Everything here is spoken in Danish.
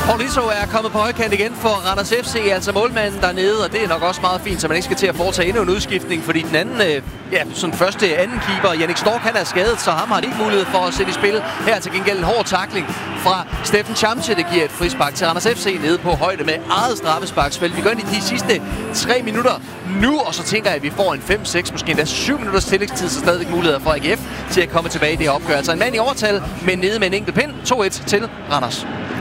Paulisso er kommet på højkant igen for Randers FC, altså målmanden dernede, og det er nok også meget fint, så man ikke skal til at foretage endnu en udskiftning, fordi den anden, anden keeper, Jannik Stork, han er skadet, så ham har de ikke mulighed for at sætte i spil. Her til gengæld en hård tackling fra Steffen Chamche, det giver et frispark til Randers FC nede på højde med eget straffesparksfelt. Vi går ind i de sidste 3 minutter nu, og så tænker jeg, at vi får en 5-6, måske endda 7 minutters tillægstid, så stadigvæk muligheder for AGF til at komme tilbage i det her opgør. Altså en mand i overtal, men nede med en enkelt pind, 2-1 til Randers.